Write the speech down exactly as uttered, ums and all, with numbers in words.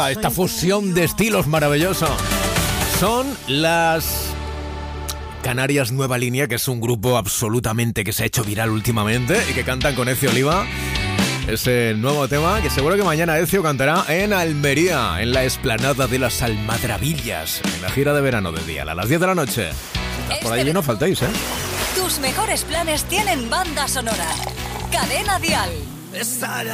Esta fusión de estilos maravilloso. Son las Canarias Nueva Línea, que es un grupo absolutamente que se ha hecho viral últimamente y que cantan con Ezio Oliva. Ese nuevo tema que seguro que mañana Ezio cantará en Almería, en la explanada de las Almadrabillas, en la gira de verano de Dial, a las diez de la noche. Si estás por ahí, no faltéis, ¿eh? Tus mejores planes tienen banda sonora. Cadena Dial.